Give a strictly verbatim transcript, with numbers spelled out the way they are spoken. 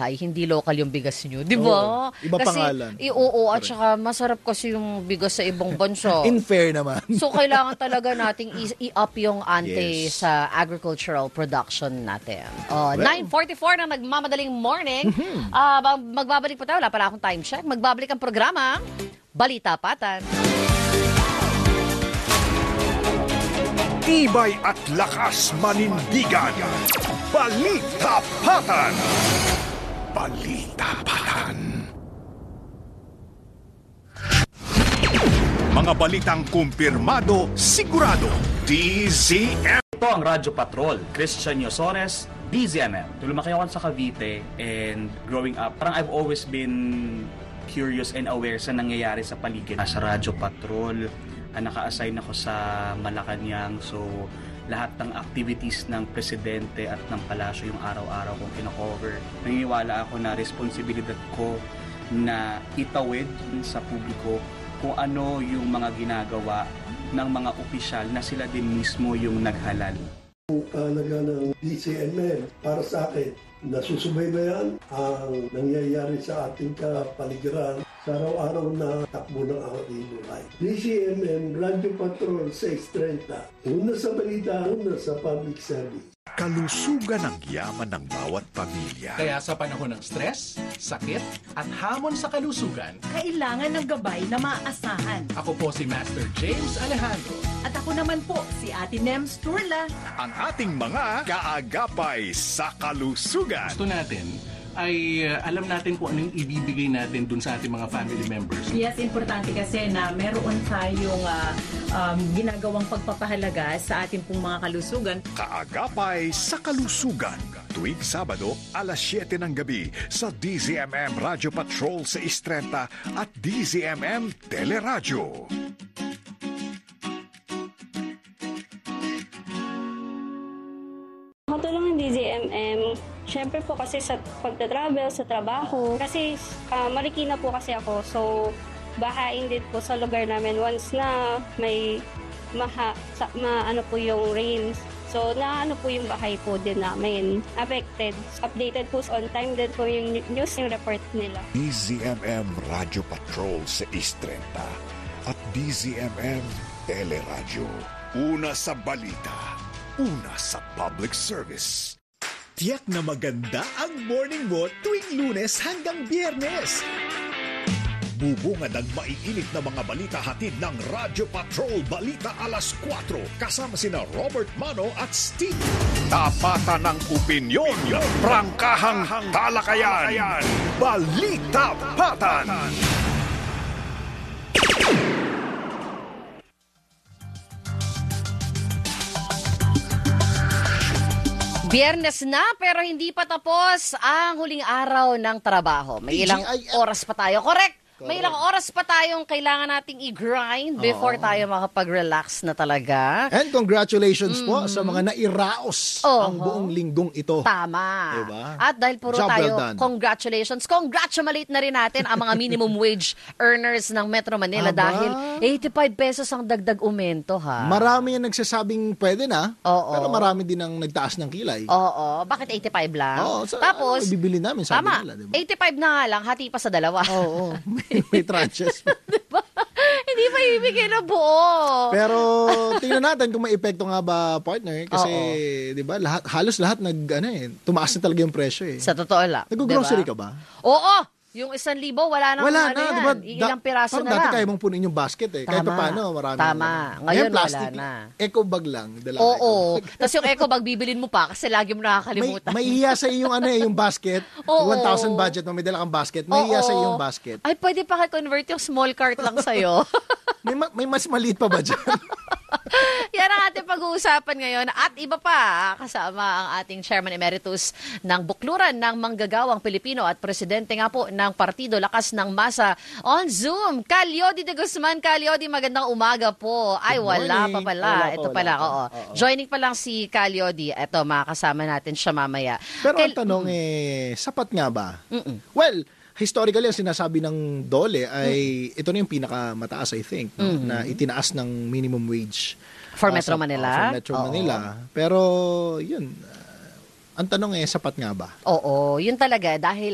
bahay, hindi local yung bigas nyo. Di ba? Oo, iba kasi, pangalan. I, oo, at saka masarap kasi yung bigas sa ibang bansa. In fair naman. So, kailangan talaga nating i-up yung ante Yes. sa agricultural production natin. Oh, Well, nine forty-four na nagmamadaling morning. Uh, magbabalik pa tayo. Wala pala akong time check. Magbabalik ang programa. Balita Patan. Tibay at lakas manindigan. Balita Patan. Balita Patan. Mga balitang kumpirmado, sigurado. D Z M. Ito ang Radyo Patrol, Christian Yosores, D Z M M. Lumaki ako sa Cavite and growing up, parang I've always been curious and aware sa nangyayari sa paligid. Sa Radyo Patrol, naka-assign ako sa Malacanang, so lahat ng activities ng presidente at ng palasyo yung araw-araw kong kino-cover. Naniniwala ako na responsibilidad ko na itawid sa publiko kung ano yung mga ginagawa ng mga opisyal na sila din mismo yung naghalal. Ang kahalaga ng D Z M M para sa akin, nasusubaybayan ang nangyayari sa ating kapaligiran sa araw-araw na takbo ng ating buhay. D Z M M Radio Patrol six thirty. Una sa balita, una sa public service. Kalusugan ang yaman ng bawat pamilya. Kaya sa panahon ng stress, sakit, at hamon sa kalusugan, kailangan ng gabay na maaasahan. ako po si Master James Alejandro. At ako naman po, si Ate Nems Turla. Ang ating mga kaagapay sa kalusugan. Gusto natin ay uh, alam natin kung anong ibibigay natin dun sa ating mga family members. Yes, importante kasi na meron tayong uh, um, ginagawang pagpapahalaga sa ating pong mga kalusugan. Kaagapay sa kalusugan. Tuwing Sabado, alas siyete ng gabi sa D Z M M Radio Patrol sa Istrenta at D Z M M Teleradyo. Makatulong ng D Z M M, syempre po kasi sa pagta-travel, sa trabaho. Kasi uh, Marikina po kasi ako, so bahain din po sa lugar namin once na may maha, sa, ma, ano po yung rains. So na ano po yung bahay po din namin affected. Updated po on time din po yung news yung report nila. D Z M M Radio Patrol sa Istrenta at D Z M M Teleradyo. Una sa balita. Una sa public service. Tiyak na maganda ang morning mo tuwing Lunes hanggang Biyernes. Bubungad ang maiinit na mga balita hatid ng Radyo Patrol Balita alas kwatro kasama sina Robert Mano at Steve. Tapatan ng opinyon, prangkahang talakayan, Balita Patan. Biyernes na pero hindi pa tapos ang huling araw ng trabaho. May ilang oras pa tayo. Correct! May ilang oras pa tayong kailangan nating i-grind before Oo. tayo makapag-relax na talaga. And congratulations Mm. po sa mga nairaos Oo. ang buong linggong ito. Tama. Diba? At dahil puro Job tayo, well done. congratulations. Congratulate na rin natin ang mga minimum wage earners ng Metro Manila Aba. dahil eighty-five pesos ang dagdag aumento ha. Marami yung nagsasabing pwede na, Oo. pero marami din ang nagtaas ng kilay. Oo. Bakit eighty-five lang? Oo, sa- Tapos, ano, bibili namin, sabi tama, nila, diba? eighty-five na nga lang, hati pa sa dalawa. Oo. may, may tranches. Hindi pa ibigay na buo. Pero tingnan natin kung may epekto nga ba, partner, kasi 'di ba, lahat halos lahat nag ano eh, tumaas na talaga yung presyo eh. Sa totoo lang. Nag-grocery diba? ka ba? Oo. Yung isang libo, wala nang Wala ano na, yan. diba? Ilang Da- piraso parang na dati lang. kaya mong punin yung basket eh. Kahit Tama. pa paano, marami. Tama. na. Ngayon, plastic, wala na. Eco bag lang. Dala Oo. Tapos yung eco bag, bibilin mo pa kasi lagi mo nakakalimutan. May, may hiya sa iyo yung ano eh, yung basket. Oo. one thousand budget mo, may dala kang basket. May hiya Oo. sa iyo yung basket. Ay, pwede pa ka-convert yung small cart lang sa'yo. may, ma- may mas maliit pa ba dyan? Yan ang ating pag-uusapan ngayon. At iba pa, kasama ang ating Chairman Emeritus ng Bukluran ng Manggagawang Pilipino at Presidente nga po ng Partido Lakas ng Masa on Zoom. Calyodi de Guzman. Calyodi, magandang umaga po. Ay, Good wala morning. pa pala. Wala pa, Ito wala pala, pa. oo. Oo. Joining pa lang si Calyodi. Ito, makakasama natin siya mamaya. Pero Kail- ang tanong eh, sapat nga ba? Mm-mm. Well, historically, ang sinasabi ng DOLE ay Mm. ito na yung pinakamataas, I think, no? Mhm. na itinaas ng minimum wage. For uh, Metro sa- Manila? uh, for Metro Oo. Manila. Pero, yun, uh, ang tanong eh, sapat nga ba? Oo, yun talaga. Dahil